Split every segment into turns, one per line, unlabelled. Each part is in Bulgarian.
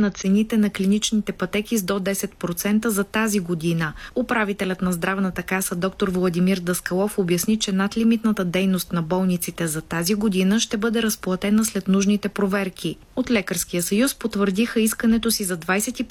на цените на клиничните пътеки с до 10% за тази година. Управителят на Здравната каса доктор Владимир Даскалов обясни, че надлимитната дейност на болниците за тази година ще бъде разплатена след нужните проверки. От Лекарския съюз потвърдиха искането си за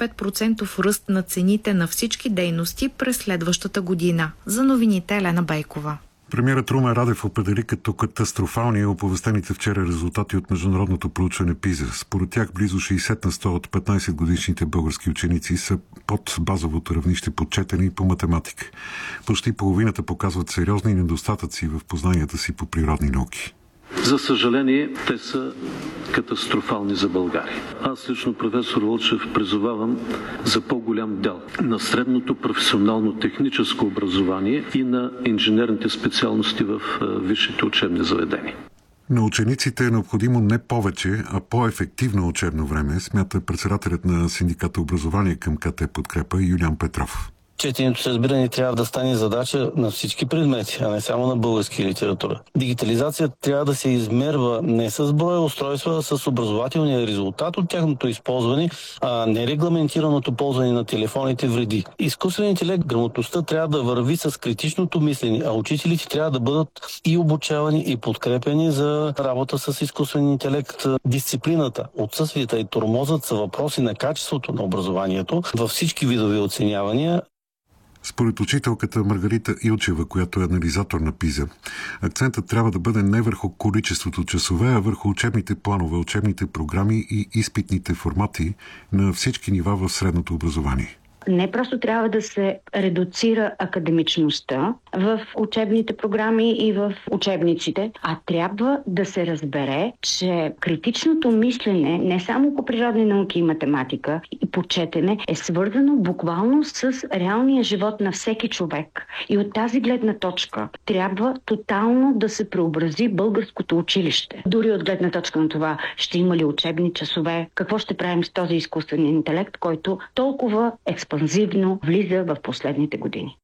25% ръст на цените на всички дейности през следващата година. За новините Елена Бейкова.
Премиерът Румен Радев определи като катастрофални оповестените вчера резултати от международното проучване ПИЗА. Според тях близо 60% от 15-годишните български ученици са под базовото равнище по четене и по математика. Почти половината показват сериозни недостатъци в познанията си по природни науки.
За съжаление, те са катастрофални за България. Аз лично, професор Вълчев, призовавам за по-голям дял на средното професионално техническо образование и на инженерните специалности в висшите учебни заведения.
На учениците е необходимо не повече, а по-ефективно учебно време, смята председателят на синдиката образование към КТ Подкрепа Юлиан Петров.
Четенето с разбиране трябва да стане задача на всички предмети, а не само на български литература. Дигитализацията трябва да се измерва не с броя устройства, а с образователния резултат от тяхното използване, а не регламентираното ползване на телефоните вреди. Изкуственият интелект, грамотността трябва да върви с критичното мислене, а учителите трябва да бъдат и обучавани, и подкрепени за работа с изкуствен интелект. Дисциплината, отсъствията и тормозът са въпроси на качеството на образованието във всички видове оценявания.
Според учителката Маргарита Илчева, която е анализатор на ПИЗА, акцентът трябва да бъде не върху количеството часове, а върху учебните планове, учебните програми и изпитните формати на всички нива в средното образование.
Не просто трябва да се редуцира академичността в учебните програми и в учебниците, а трябва да се разбере, че критичното мислене не само по природни науки и математика и по четене е свързано буквално с реалния живот на всеки човек. И от тази гледна точка трябва тотално да се преобрази българското училище. Дори от гледна точка на това, ще има ли учебни часове, какво ще правим с този изкуствен интелект, който толкова експанзивно влиза в последните години.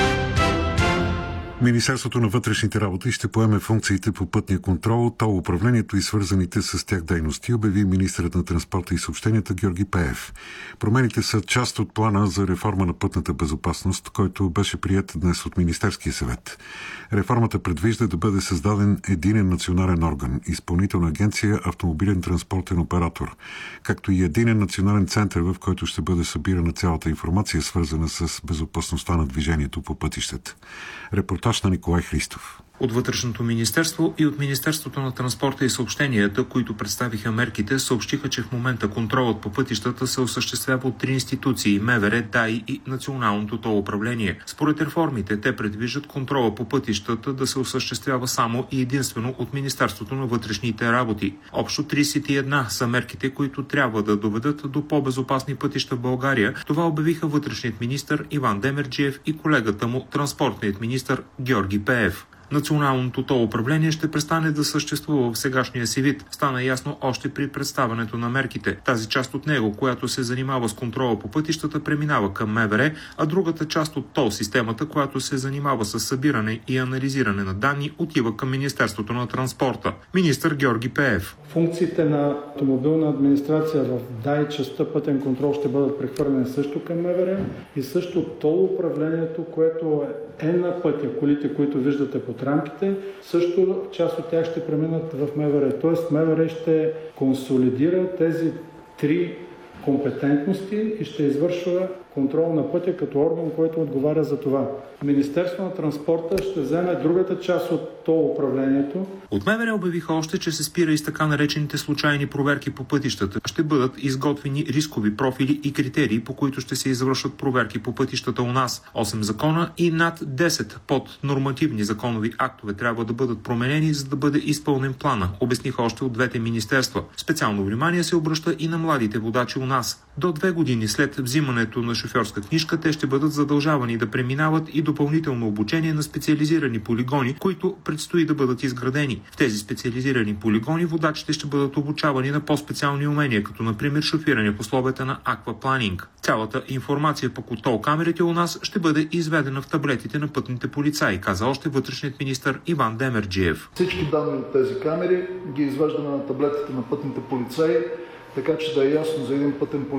Министерството на вътрешните работи ще поеме функциите по пътния контрол, тол управлението и свързаните с тях дейности, обяви министърът на транспорта и съобщенията Георги Пеев. Промените са част от плана за реформа на пътната безопасност, който беше приет днес от Министерския съвет. Реформата предвижда да бъде създаден единен национален орган, изпълнителна агенция автомобилен транспортен оператор, както и единен национален център, в който ще бъде събирана цялата информация, свързана с безопасността на движението по пътищата. Репортаж на Николай Христов.
От Вътрешното министерство и от Министерството на транспорта и съобщенията, които представиха мерките, съобщиха, че в момента контролът по пътищата се осъществява от 3 институции – МВР, ДАИ и Националното тол управление. Според реформите, те предвиждат контрола по пътищата да се осъществява само и единствено от Министерството на вътрешните работи. Общо 31 са мерките, които трябва да доведат до по-безопасни пътища в България. Това обявиха вътрешният министър Иван Демерджиев и колегата му, транспортният министър Георги Пеев. Националното тол управление ще престане да съществува в сегашния си вид. Стана ясно още при представянето на мерките. Тази част от него, която се занимава с контрола по пътищата, преминава към МВР, а другата част от тол системата, която се занимава с събиране и анализиране на данни, отива към Министерството на транспорта. Министър Георги Пеев.
Функциите на автомобилна администрация в ДАИ частта пътен контрол ще бъдат прехвърлени също към МВР и също тол управлението, което е на пътя, колите, които виждате под рамките, също част от тях ще преминат в МВР. Тоест МВР ще консолидира тези 3 компетентности и ще извършва контрол на пътя като орган, който отговаря за това. Министерството на транспорта ще вземе другата част от тол управлението.
От МВР обявиха още, че се спира и с така наречените случайни проверки по пътищата. Ще бъдат изготвени рискови профили и критерии, по които ще се извършват проверки по пътищата у нас. 8 закона и над 10 поднормативни законови актове трябва да бъдат променени, за да бъде изпълнен плана, обясниха още от двете министерства. Специално внимание се обръща и на младите водачи у нас. До 2 години след взимането на шофьорска книжка, те ще бъдат задължавани да преминават и допълнително обучение на специализирани полигони, които предстои да бъдат изградени. В тези специализирани полигони водачите ще бъдат обучавани на по-специални умения, като например шофиране в условията на аквапланинг. Цялата информация по тол камерите у нас ще бъде изведена в таблетите на пътните полицаи, каза още вътрешният министър Иван Демерджиев.
Всички данни от тези камери ги извеждаме на таблетите на пътните полицаи, така че да е ясно за един пътен полицай